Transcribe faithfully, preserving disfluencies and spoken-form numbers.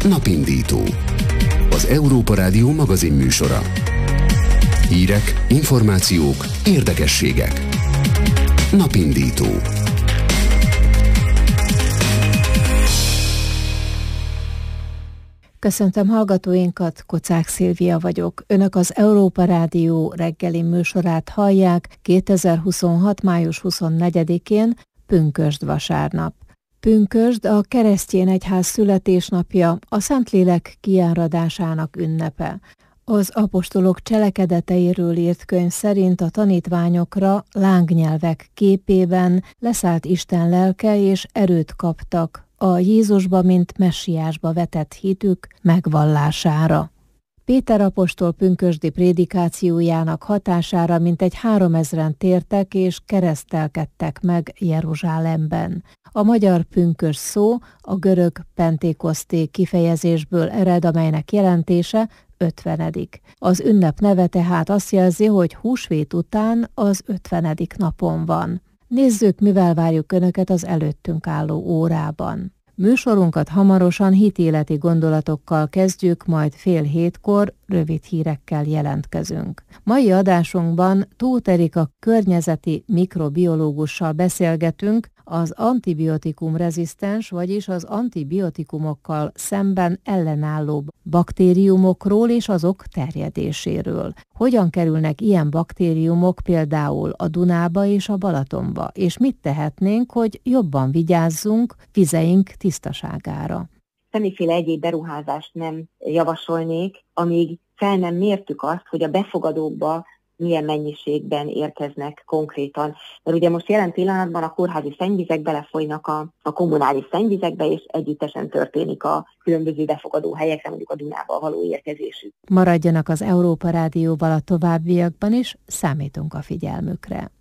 Napindító. Az Európa Rádió magazinműsora. Hírek, információk, érdekességek. Napindító. Köszöntöm hallgatóinkat, Kocák Szilvia vagyok. Önök az Európa Rádió reggeli műsorát hallják kétezer-huszonhat. május huszonnegyedikén, pünkösd vasárnap. Pünkösd a keresztény egyház születésnapja, a Szentlélek kiáradásának ünnepe. Az apostolok cselekedeteiről írt könyv szerint a tanítványokra lángnyelvek képében leszállt Isten lelke, és erőt kaptak a Jézusba, mint messiásba vetett hitük megvallására. Péter apostol pünkösdi prédikációjának hatására mintegy háromezren tértek és keresztelkedtek meg Jeruzsálemben. A magyar pünkösd szó a görög pentékoszté kifejezésből ered, amelynek jelentése ötvenedik. Az ünnep neve tehát azt jelzi, hogy húsvét után az ötvenedik napon van. Nézzük, mivel várjuk Önöket az előttünk álló órában. Műsorunkat hamarosan hitéleti gondolatokkal kezdjük, majd fél hétkor rövid hírekkel jelentkezünk. Mai adásunkban Tóth Erika környezeti mikrobiológussal beszélgetünk az antibiotikum rezisztens, vagyis az antibiotikumokkal szemben ellenálló baktériumokról és azok terjedéséről. Hogyan kerülnek ilyen baktériumok például a Dunába és a Balatonba, és mit tehetnénk, hogy jobban vigyázzunk vizeink tisztaságára? Semmiféle egyéb beruházást nem javasolnék, amíg fel nem mértük azt, hogy a befogadókba milyen mennyiségben érkeznek konkrétan. Mert ugye most jelen pillanatban a kórházi szennyvizek belefolynak a, a kommunális szennyvizekbe, és együttesen történik a különböző befogadó helyekre, mondjuk a Dunába való érkezésük. Maradjanak az Európa Rádióval a továbbiakban is, számítunk a figyelmükre.